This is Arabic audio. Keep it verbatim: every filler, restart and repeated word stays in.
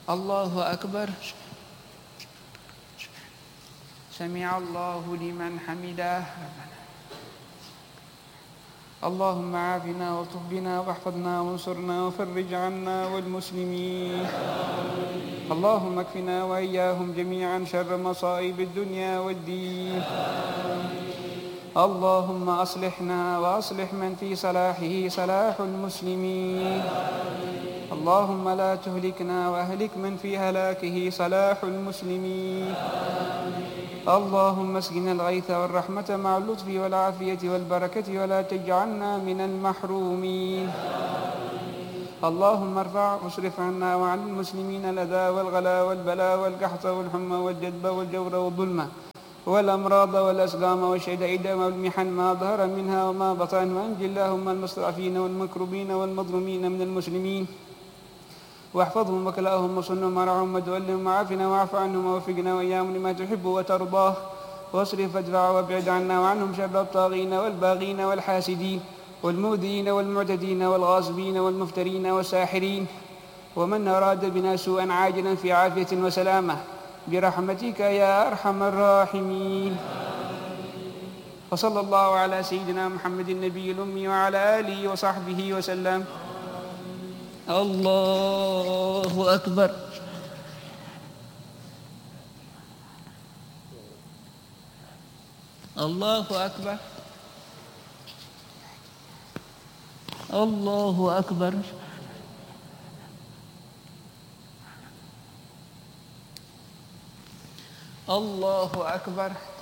الله أكبر. سمع الله لمن حمده. اللهم عافنا والطف بنا واحفظنا وانصرنا وفرج عنا والمسلمين. اللهم اكفنا وإياهم جميعا شر مصائب الدنيا والدين. اللهم أصلحنا وأصلح من في صلاحه صلاح المسلمين. اللهم لا تهلكنا وأهلك من في هلاكه صلاح المسلمين. اللهم اسقنا الغيث والرحمة مع اللطف والعافية والبركة ولا تجعلنا من المحرومين. اللهم ارفع واصرف عنا وعن المسلمين الأذى والغلا والبلاء والقحط والحمى والجدب والجور والظلم والأمراض والأسقام والشدائد والمحن ما ظهر منها وما بطن، وأنج اللهم المستضعفين والمكروبين والمظلومين من المسلمين، واحفظهم وكلاهم وصنهم ورعهم وتولهم وعافنا واعف عنهم ووفقنا وإياهم لما تحب وترضاه، واصرف وادفع وابعد عنا وعنهم شر الطاغين والباغين والحاسدين والمؤذين والمعتدين والغاصبين والمفترين والساحرين، ومن أراد بنا سوءا عاجلا في عافية وسلامة برحمتك يا أرحم الراحمين. وصلى الله على سيدنا محمد النبي الأمي وعلى آله وصحبه وسلم. الله أكبر. الله أكبر. الله أكبر. الله أكبر.